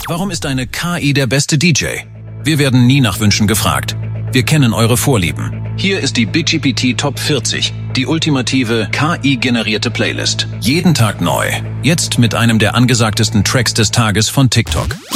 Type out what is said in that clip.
Warum ist eine KI der beste DJ? Wir werden nie nach Wünschen gefragt. Wir kennen eure Vorlieben. Hier ist die BigGPT Top 40, die ultimative KI-generierte Playlist. Jeden Tag neu. Jetzt mit einem der angesagtesten Tracks des Tages von TikTok.